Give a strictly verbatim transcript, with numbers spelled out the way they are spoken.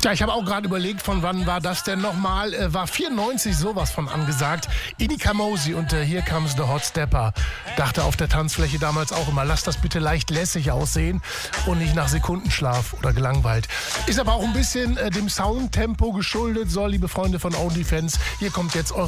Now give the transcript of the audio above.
Ja, ich habe auch gerade überlegt, von wann war das denn nochmal? Äh, war vierundneunzig sowas von angesagt. Idi Kamosi und äh, Here Comes the Hot Stepper. Dachte auf der Tanzfläche damals auch immer, lass das bitte leicht lässig aussehen und nicht nach Sekundenschlaf oder gelangweilt. Ist aber auch ein bisschen äh, dem Soundtempo geschuldet. So, liebe Freunde von OnlyFans, hier kommt jetzt eure